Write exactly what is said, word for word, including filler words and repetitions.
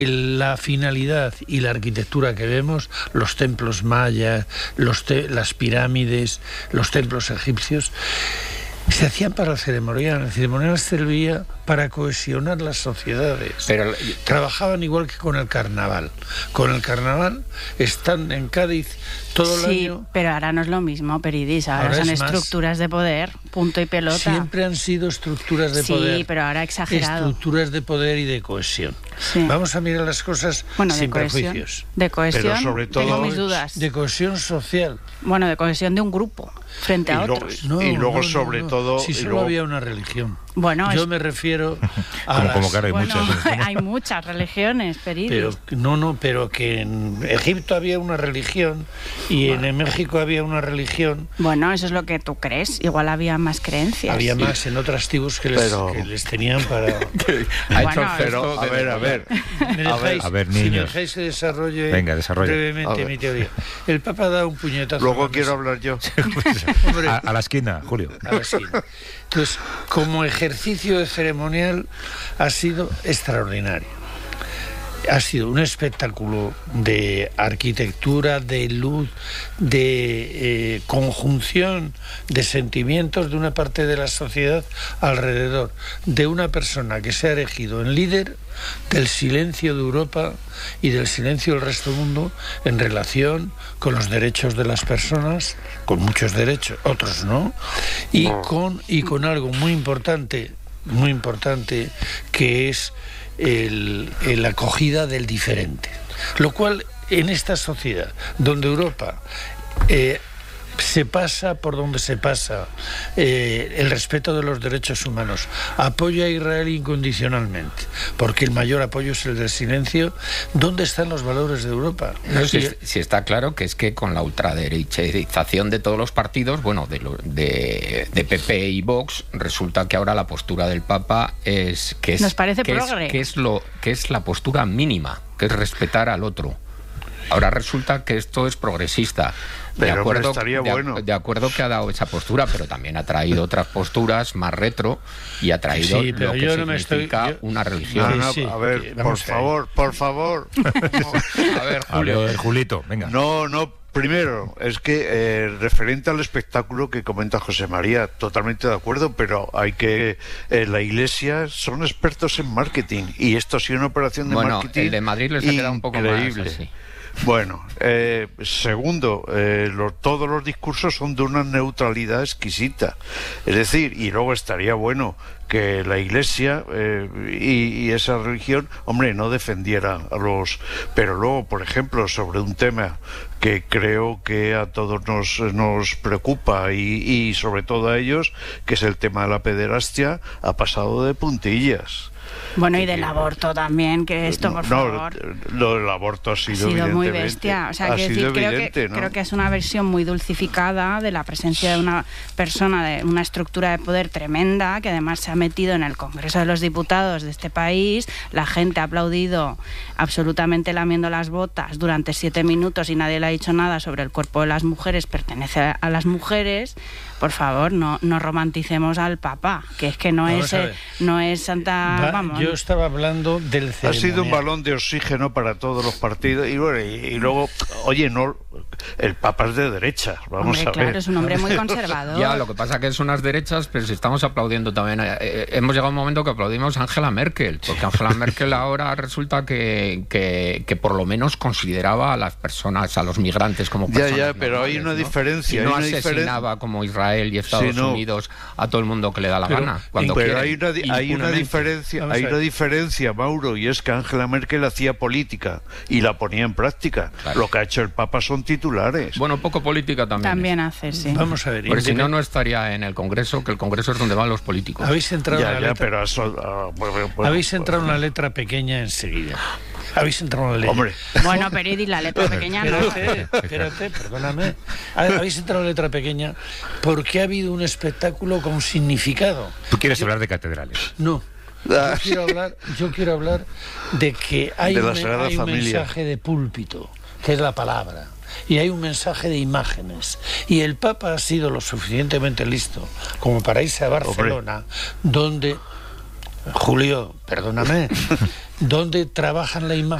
La finalidad y la arquitectura que vemos, los templos mayas, los te- las pirámides, los templos egipcios, se hacían para el ceremonial. El ceremonial servía para cohesionar las sociedades. Pero trabajaban igual que con el carnaval. Con el carnaval están en Cádiz todo el sí, año. Sí, pero ahora no es lo mismo, Peridis. Ahora, ahora son es estructuras más de poder, punto y pelota. Siempre han sido estructuras de sí, poder. Sí, pero ahora exagerado. Estructuras de poder y de cohesión. Sí. Vamos a mirar las cosas bueno, sin de cohesión, prejuicios. De cohesión, pero sobre todo, tengo mis dudas. De cohesión social. Bueno, de cohesión de un grupo frente a y otros. Luego, no, y luego no, sobre no, no. todo... Si solo luego... había una religión. Bueno, Yo es... me refiero a como, las... como que ahora hay bueno, muchas. hay muchas religiones, Peridis. Pero, no, no, pero que en Egipto había una religión y bueno. en México había una religión. Bueno, eso es lo que tú crees. Igual había más creencias. Había sí. más en otras tribus que les, pero... que les tenían para... ha bueno, hecho pero, a ver, a ver. ¿Me dejáis, a ver, niños. Si me dejáis que desarrolle Venga, brevemente mi teoría. El Papa da un puñetazo. Luego quiero hablar yo. Hombre, a, a la esquina, Julio. A la esquina. Entonces, como ejercicio de ceremonial ha sido extraordinario. Ha sido un espectáculo de arquitectura, de luz, de eh, conjunción de sentimientos de una parte de la sociedad alrededor de una persona que se ha erigido en líder del silencio de Europa y del silencio del resto del mundo en relación con los derechos de las personas, con muchos derechos, otros no, y con, y con algo muy importante, muy importante, que es El, el, la acogida del diferente, lo cual en esta sociedad donde Europa eh, se pasa por donde se pasa eh, el respeto de los derechos humanos, apoya a Israel incondicionalmente, porque el mayor apoyo es el del silencio. ¿Dónde están los valores de Europa? No, si, si está claro que es que con la ultraderechización de todos los partidos, bueno, de, lo, de, de P P y Vox, resulta que ahora la postura del Papa es que es, Nos parece que progre. es, que es lo que es la postura mínima, que es respetar al otro. Ahora resulta que esto es progresista. De pero acuerdo, estaría de, bueno. de acuerdo que ha dado esa postura, pero también ha traído otras posturas más retro y ha traído sí, lo que yo no significa me estoy, yo... una religión. No, no, sí, sí, a ver, okay, por favor, a por favor. A ver, Julio. A ver, Julito, venga. No, no. Primero, es que eh, referente al espectáculo que comenta José María, totalmente de acuerdo, pero hay que... Eh, la Iglesia son expertos en marketing y esto ha sido una operación de bueno, marketing el de Madrid les ha quedado un poco increíble. más así. Bueno, eh, segundo, eh, lo, todos los discursos son de una neutralidad exquisita. Es decir, y luego estaría bueno que la Iglesia eh, y, y esa religión, hombre, no defendiera a los... Pero luego, por ejemplo, sobre un tema que creo que a todos nos, nos preocupa y, y sobre todo a ellos, que es el tema de la pederastia, ha pasado de puntillas. Bueno, y del aborto también, que esto, por no, favor... Lo del aborto ha sido, ha sido muy evidentemente, bestia. O sea, ha que sido decir, evidente, creo, que, ¿no? creo que es una versión muy dulcificada de la presencia de una persona de una estructura de poder tremenda, que además se ha metido en el Congreso de los Diputados de este país. La gente ha aplaudido absolutamente lamiendo las botas durante siete minutos y nadie le ha dicho nada sobre el cuerpo de las mujeres, pertenece a las mujeres. Por favor, no, no romanticemos al Papa, que es que no, es, eh, no es Santa... Va, vamos. Yo estaba hablando del ceremonial. Ha sido un balón de oxígeno para todos los partidos y, bueno, y, y luego, oye, no, el Papa es de derechas, vamos hombre, a ver. Claro, es un hombre muy conservador. Ya, lo que pasa que es unas derechas, pero si estamos aplaudiendo también... Eh, eh, hemos llegado a un momento que aplaudimos a Angela Merkel, porque Angela Merkel ahora resulta que, que, que por lo menos consideraba a las personas, a los migrantes como personas Ya, ya, pero normales, hay una ¿no? diferencia. Y no hay una asesinaba diferen... como Israel y Estados sí, no. Unidos a todo el mundo que le da la pero, gana. Cuando pero quiere, hay una, hay una diferencia, hay una diferencia, Mauro, y es que Angela Merkel hacía política y la ponía en práctica. Claro. Lo que ha hecho el Papa son titulares. Bueno, poco política también. También hace, sí. Vamos a ver. Porque si no, no estaría en el Congreso, que el Congreso es donde van los políticos. Habéis entrado ya, en la ya, letra... pero eso, uh, bueno, bueno, Habéis entrado en la letra pequeña enseguida. Habéis entrado en la letra. Hombre. Bueno, Peridis, la letra pequeña no. Espérate, espérate, perdóname. Habéis entrado en la letra pequeña porque ha habido un espectáculo con significado. ¿Tú quieres yo, hablar de catedrales? No. Yo quiero hablar, yo quiero hablar de que hay, de un, hay un mensaje de púlpito, que es la palabra, y hay un mensaje de imágenes. Y el Papa ha sido lo suficientemente listo como para irse a Barcelona, Hombre. donde Julio, perdóname, ¿dónde trabajan la imagen?